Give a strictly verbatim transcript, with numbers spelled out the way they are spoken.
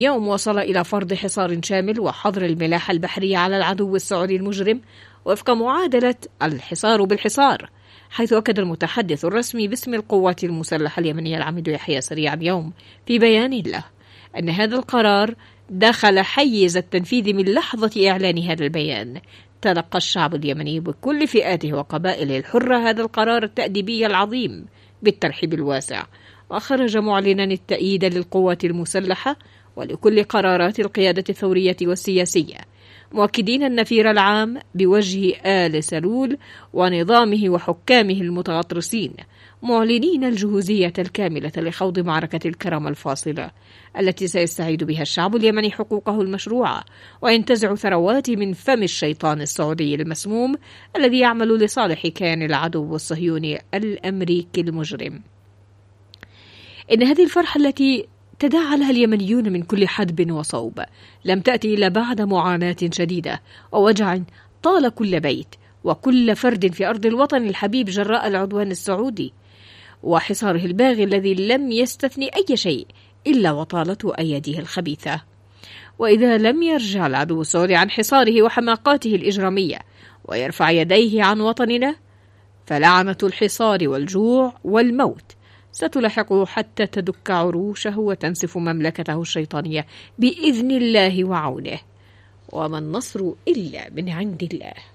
يوم وصل إلى فرض حصار شامل وحظر الملاحة البحرية على العدو السعودي المجرم وفق معادلة الحصار بالحصار، حيث أكد المتحدث الرسمي باسم القوات المسلحة اليمنية العميد يحيى سريع اليوم في بيان له أن هذا القرار دخل حيز التنفيذ من لحظة إعلان هذا البيان. تلقى الشعب اليمني بكل فئاته وقبائله الحرة هذا القرار التأديبي العظيم بالترحيب الواسع، وخرج معلنا التأييد للقوات المسلحة ولكل قرارات القيادة الثورية والسياسية، مؤكدين النفير العام بوجه آل سلول ونظامه وحكامه المتغطرسين، معلنين الجهوزية الكاملة لخوض معركة الكرامة الفاصلة التي سيستعيد بها الشعب اليمني حقوقه المشروعة وينتزع ثرواته من فم الشيطان السعودي المسموم الذي يعمل لصالح كيان العدو الصهيوني الأمريكي المجرم. إن هذه الفرحة التي تداعى لها اليمنيون من كل حدب وصوب لم تأتي إلا بعد معاناة شديدة ووجع طال كل بيت وكل فرد في أرض الوطن الحبيب جراء العدوان السعودي وحصاره الباغي الذي لم يستثني أي شيء إلا وطالته أيديه الخبيثة. وإذا لم يرجع العدو السعودي عن حصاره وحماقاته الإجرامية ويرفع يديه عن وطننا، فلعنة الحصار والجوع والموت ستلحقه حتى تدك عروشه وتنسف مملكته الشيطانية بإذن الله وعونه، وما النصر إلا من عند الله.